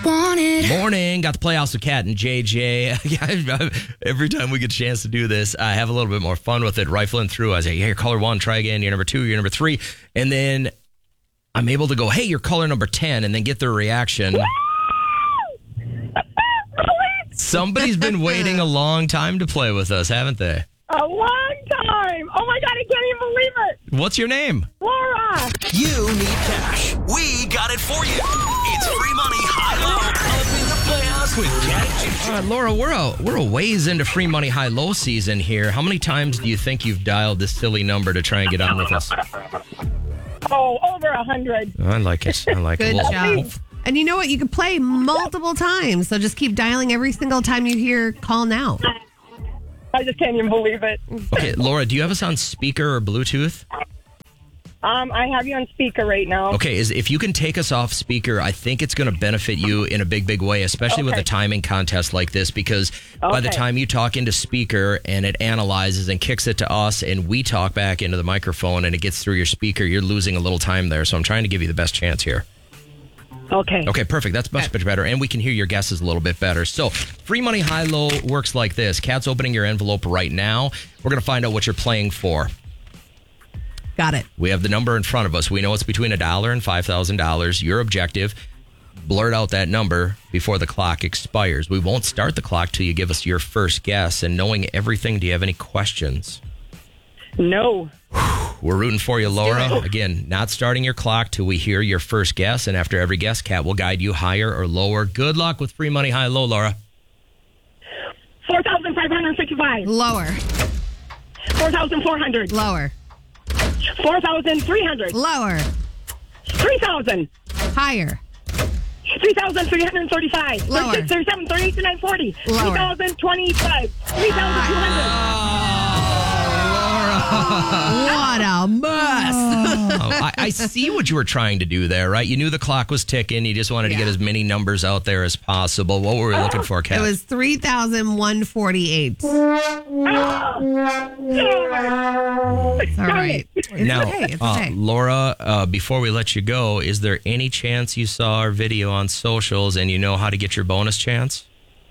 Morning. Got the Playhouse with Kat and JJ. Every time we get a chance to do this, I have a little bit more fun with it, rifling through. I say, hey, you're caller 1, try again. You're number 2, you're number 3. And then I'm able to go, hey, you're caller number 10, and then get their reaction. Somebody's been waiting a long time to play with us, haven't they? A long time. Oh, my God, I can't even believe it. What's your name? Laura. You need cash. We got it for you. It's free money, high-low, up in the Playhouse with Kat and JJ. Laura, we're a ways into free money high-low season here. How many times do you think you've dialed this silly number to try and get on with us? Oh, over 100. I like it. Good Well, job. And you know what? You can play multiple times. So just keep dialing every single time you hear call now. I just can't even believe it. Okay, Laura, do you have us on speaker or Bluetooth? I have you on speaker right now. Okay, if you can take us off speaker, I think it's going to benefit you in a big, big way, especially with a timing contest like this, because by the time you talk into speaker and it analyzes and kicks it to us and we talk back into the microphone and it gets through your speaker, you're losing a little time there. So I'm trying to give you the best chance here. Okay. Okay, perfect. That's much better. And we can hear your guesses a little bit better. So free money high-low works like this. Kat's opening your envelope right now. We're going to find out what you're playing for. Got it. We have the number in front of us. We know it's between $1 and $5,000. Your objective, blurt out that number before the clock expires. We won't start the clock till you give us your first guess. And knowing everything, do you have any questions? No. We're rooting for you, Laura. Again, not starting your clock till we hear your first guess. And after every guess, Kat will guide you higher or lower. Good luck with free money high-low, Laura. 4,565. Lower. 4,400. Lower. 4,300. Lower. 3,000. Higher. 3,335. Lower. 36, 37, 38, 39, 40. Lower. 3,025. 3,200. What a mess. I see what you were trying to do there, right? You knew the clock was ticking. You just wanted to get as many numbers out there as possible. What were we looking for, Kat? It was 3,148. It's all right. It's now, okay. It's okay. Laura, before we let you go, is there any chance you saw our video on socials and you know how to get your bonus chance?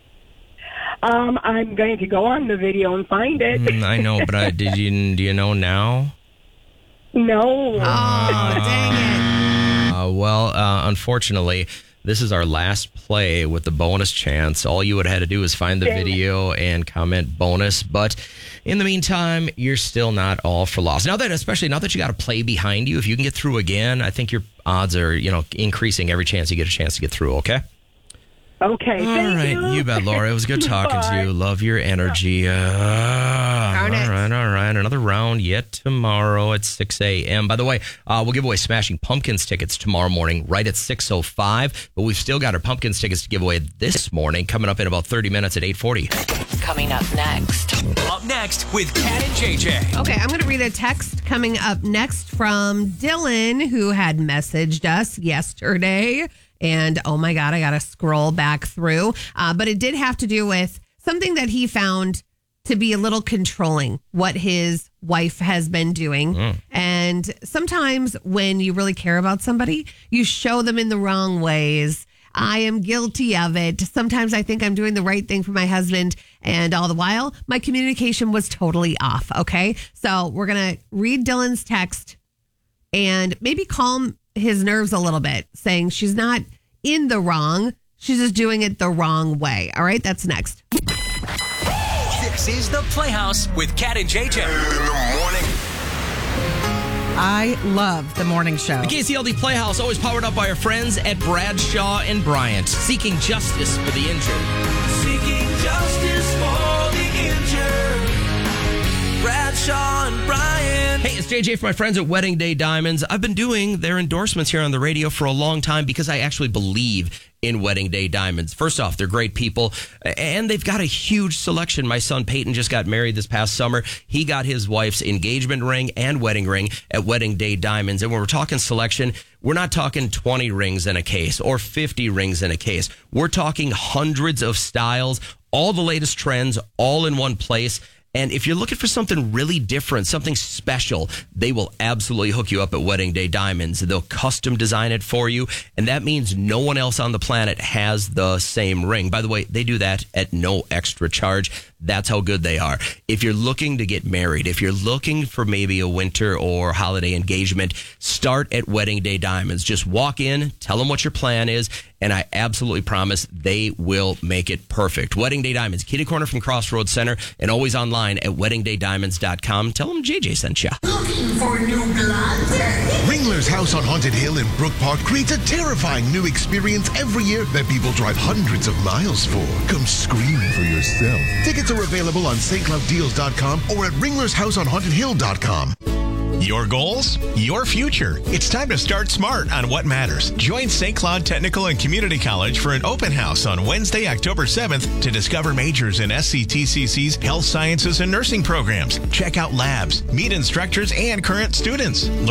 I'm going to go on the video and find it. I know, but do you know now? No. Oh, dang it. Unfortunately, this is our last play with the bonus chance. All you would have had to do is find the video and comment bonus. But in the meantime, you're still not all for loss. Especially now that you got a play behind you, if you can get through again, I think your odds are, increasing every chance you get a chance to get through, okay? Okay. All right. You bet, Laura. It was good talking to you. Love your energy. All right. Another round yet tomorrow at 6 a.m. By the way, we'll give away Smashing Pumpkins tickets tomorrow morning right at 6:05. But we've still got our Pumpkins tickets to give away this morning, coming up in about 30 minutes at 8:40. Coming up next. Up next with Kat and JJ. Okay, I'm going to read a text coming up next from Dylan, who had messaged us yesterday. And oh my God, I got to scroll back through. But it did have to do with something that he found to be a little controlling, what his wife has been doing. And sometimes when you really care about somebody, you show them in the wrong ways. I am guilty of it. Sometimes I think I'm doing the right thing for my husband. And all the while, my communication was totally off. Okay. So we're going to read Dylan's text and maybe calm his nerves a little bit, saying she's not in the wrong. She's just doing it the wrong way. All right. That's next. This is the Playhouse with Kat and JJ. In the morning. I love the morning show. The KCLD Playhouse, always powered up by our friends at Bradshaw and Bryant, seeking justice for the injured. Seeking justice for the injured. Bradshaw and Bryant. Hey, it's JJ from my friends at Wedding Day Diamonds. I've been doing their endorsements here on the radio for a long time because I actually believe in Wedding Day Diamonds. First off, they're great people, and they've got a huge selection. My son Peyton just got married this past summer. He got his wife's engagement ring and wedding ring at Wedding Day Diamonds. And when we're talking selection, we're not talking 20 rings in a case or 50 rings in a case. We're talking hundreds of styles, all the latest trends, all in one place. And if you're looking for something really different, something special, they will absolutely hook you up at Wedding Day Diamonds. They'll custom design it for you. And that means no one else on the planet has the same ring. By the way, they do that at no extra charge. That's how good they are. If you're looking to get married, if you're looking for maybe a winter or holiday engagement, start at Wedding Day Diamonds. Just walk in, tell them what your plan is, and I absolutely promise they will make it perfect. Wedding Day Diamonds, kitty corner from Crossroads Center, and always online at weddingdaydiamonds.com. Tell them JJ sent you. Looking for new blood? Ringler's House on Haunted Hill in Brook Park creates a terrifying new experience every year that people drive hundreds of miles for. Come scream for yourself. Tickets are available on stclouddeals.com or at ringlershouseonhauntedhill.com. Your goals, your future. It's time to start smart on what matters. Join St. Cloud Technical and Community College for an open house on Wednesday, October 7th to discover majors in SCTCC's health sciences and nursing programs. Check out labs, meet instructors and current students.